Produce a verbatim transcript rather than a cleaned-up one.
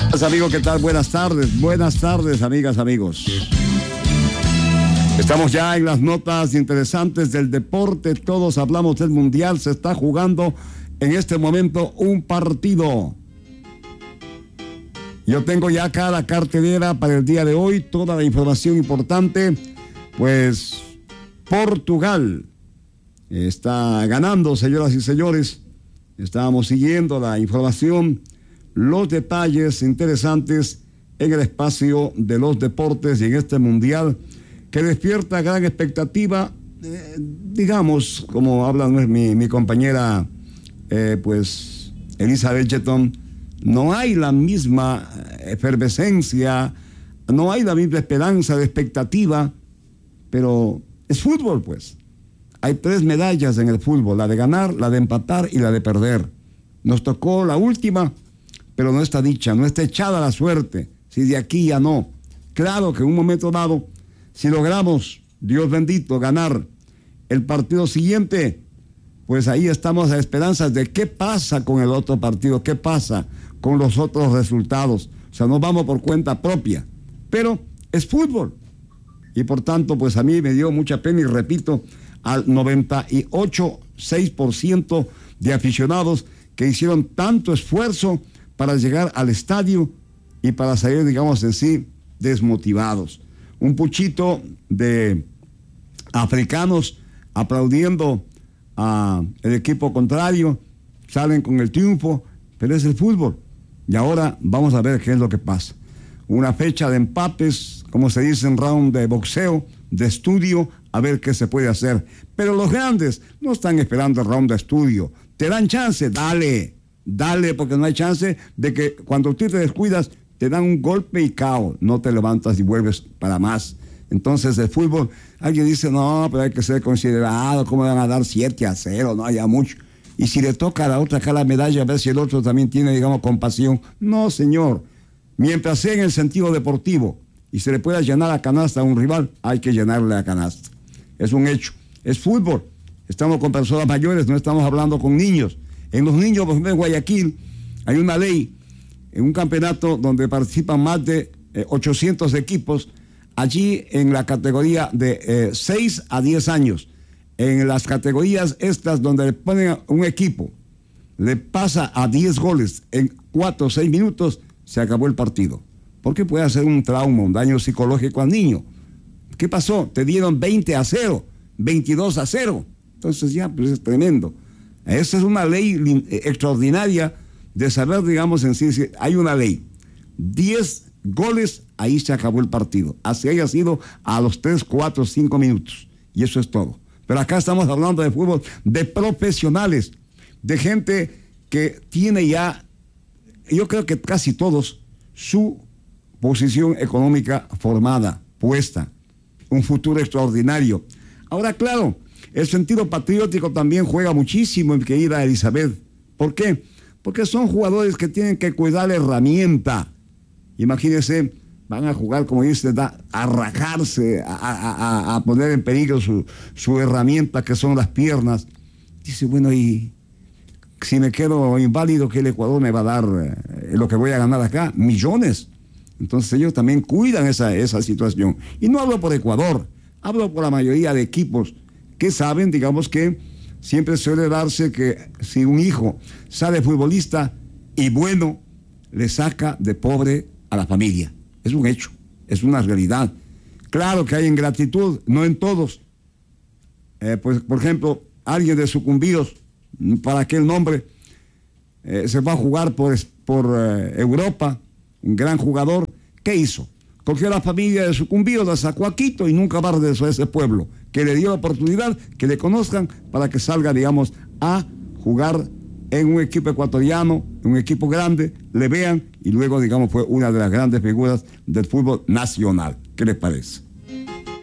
Amigos, ¿qué tal? Buenas tardes, buenas tardes, amigas, amigos. Estamos ya en las notas interesantes del deporte. Todos hablamos del Mundial. Se está jugando en este momento un partido. Yo tengo ya acá la cartelera para el día de hoy, toda la información importante. Pues Portugal está ganando, señoras y señores. Estábamos siguiendo la información, los detalles interesantes en el espacio de los deportes y en este Mundial que despierta gran expectativa. Eh, digamos, como habla mi, mi compañera, eh, pues, Elizabeth Jetton, no hay la misma efervescencia, no hay la misma esperanza de expectativa, pero es fútbol, pues. Hay tres medallas en el fútbol, la de ganar, la de empatar y la de perder. Nos tocó la última, pero no está dicha, no está echada la suerte, si de aquí ya no. Claro que en un momento dado, si logramos, Dios bendito, ganar el partido siguiente, pues ahí estamos a esperanzas de qué pasa con el otro partido, qué pasa con los otros resultados. O sea, no vamos por cuenta propia, pero es fútbol. Y por tanto, pues a mí me dio mucha pena y repito, al noventa y ocho punto seis por ciento de aficionados que hicieron tanto esfuerzo para llegar al estadio y para salir, digamos en sí, desmotivados. Un puchito de africanos aplaudiendo al equipo contrario, salen con el triunfo, pero es el fútbol. Y ahora vamos a ver qué es lo que pasa. Una fecha de empates, como se dice en round de boxeo, de estudio, a ver qué se puede hacer. Pero los grandes no están esperando el round de estudio. ¿Te dan chance? Dale, dale, porque no hay chance de que cuando tú te descuidas, te dan un golpe y cao, no te levantas y vuelves para más. Entonces el fútbol, alguien dice, no, pero hay que ser considerado, ¿cómo van a dar siete a cero? No haya mucho. Y si le toca a la otra acá la medalla, a ver si el otro también tiene, digamos, compasión. No, señor. Mientras sea en el sentido deportivo y se le pueda llenar la canasta a un rival, hay que llenarle la canasta. Es un hecho. Es fútbol. Estamos con personas mayores, no estamos hablando con niños. En los niños, por ejemplo, en Guayaquil, hay una ley, en un campeonato donde participan más de eh, ochocientos equipos, allí en la categoría de eh, seis a diez años, en las categorías estas donde le ponen a un equipo, le pasa a diez goles en cuatro o seis minutos, se acabó el partido. Porque puede hacer un trauma, un daño psicológico al niño. ¿Qué pasó? Te dieron veinte a cero, veintidós a cero. Entonces ya, pues es tremendo. Esa es una ley extraordinaria de saber, digamos, en sí, hay una ley. diez goles, ahí se acabó el partido. Así haya sido a los tres, cuatro, cinco minutos. Y eso es todo. Pero acá estamos hablando de fútbol, de profesionales, de gente que tiene ya, yo creo que casi todos, su posición económica formada, puesta, un futuro extraordinario. Ahora, claro, el sentido patriótico también juega muchísimo, mi querida Elizabeth. ¿Por qué? Porque son jugadores que tienen que cuidar la herramienta. Imagínense, van a jugar, como dice, a rajarse, a, a, a poner en peligro su, su herramienta, que son las piernas. Dice, bueno, y si me quedo inválido, ¿qué el Ecuador me va a dar eh, lo que voy a ganar acá? Millones. Entonces ellos también cuidan esa, esa situación. Y no hablo por Ecuador, hablo por la mayoría de equipos que saben, digamos, que siempre suele darse que si un hijo sale futbolista y bueno, le saca de pobre a la familia. Es un hecho, es una realidad. Claro que hay ingratitud, no en todos. Eh, pues, por ejemplo, alguien de Sucumbíos, para aquel nombre, eh, se va a jugar por, por eh, Europa, un gran jugador. ¿Qué hizo? Cogió a la familia de Sucumbíos, la sacó a Quito y nunca va a regresar a ese pueblo, que le dio la oportunidad, que le conozcan, para que salga, digamos, a jugar en un equipo ecuatoriano, un equipo grande, le vean y luego, digamos, fue una de las grandes figuras del fútbol nacional. ¿Qué les parece?